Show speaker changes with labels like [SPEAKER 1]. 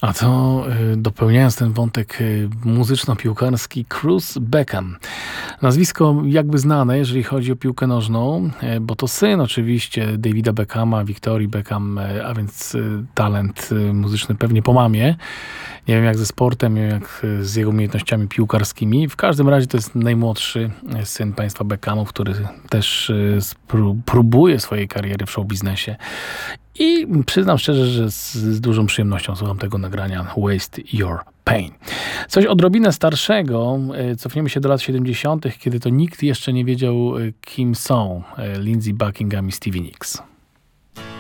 [SPEAKER 1] A to dopełniając ten wątek muzyczno-piłkarski, Cruz Beckham. Nazwisko jakby znane, jeżeli chodzi o piłkę nożną, bo to syn oczywiście Davida Beckhama, Victorii Beckham, a więc talent muzyczny pewnie po mamie. Nie wiem jak ze sportem, nie wiem jak z jego umiejętnościami piłkarskimi. W każdym razie to jest najmłodszy syn państwa Beckhamów, który też próbuje swojej kariery w showbiznesie. I przyznam szczerze, że z dużą przyjemnością słucham tego nagrania Waste Your Pain. Coś odrobinę starszego, cofniemy się do lat 70., kiedy to nikt jeszcze nie wiedział, kim są Lindsey Buckingham i Stevie Nicks.